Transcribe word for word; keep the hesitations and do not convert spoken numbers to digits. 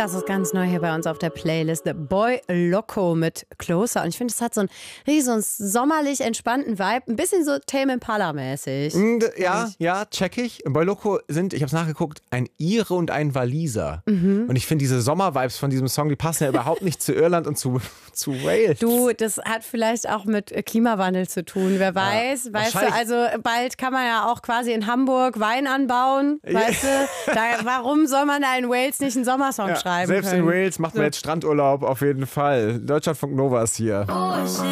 Das ist ganz neu hier bei uns auf der Playlist. The Boy Loco mit Closer. Und ich finde, es hat so einen richtig so einen sommerlich entspannten Vibe. Ein bisschen so Tame Impala-mäßig. Ja, ja, check ich. Boy Loco sind, ich habe es nachgeguckt, ein Ire und ein Waliser. Mhm. Und ich finde, diese Sommervibes von diesem Song, die passen ja überhaupt nicht zu Irland und zu, zu Wales. Du, das hat vielleicht auch mit Klimawandel zu tun. Wer weiß, ja, weißt du, also bald kann man ja auch quasi in Hamburg Wein anbauen. Weißt du, da, warum soll man da in Wales nicht einen Sommersong ja, schreiben selbst können? in Wales macht man so. Jetzt Strandurlaub auf jeden Fall. Deutschlandfunk Nova ist hier.